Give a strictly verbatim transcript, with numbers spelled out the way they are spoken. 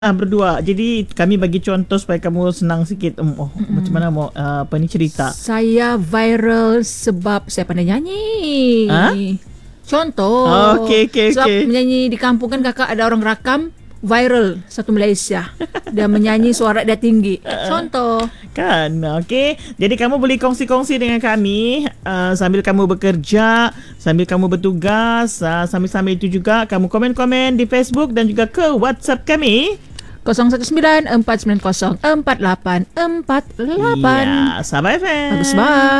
Ah, berdua. Jadi kami bagi contoh supaya kamu senang sikit. Um, oh, mm-hmm. Macam mana mau uh, apa ni cerita? Saya viral sebab saya pandai nyanyi. Ha? Contoh. Oh, okey okey sebab okey. menyanyi di kampung kan kakak ada orang rakam viral satu Malaysia. Dia menyanyi suara dia tinggi. Contoh. Kan, okey. Jadi kamu boleh kongsi-kongsi dengan kami uh, sambil kamu bekerja, sambil kamu bertugas, uh, sambil-sambil itu juga kamu komen-komen di Facebook dan juga ke WhatsApp kami kosong satu sembilan empat sembilan kosong empat lapan empat lapan. Ya, Sabah F M. Bagus banget.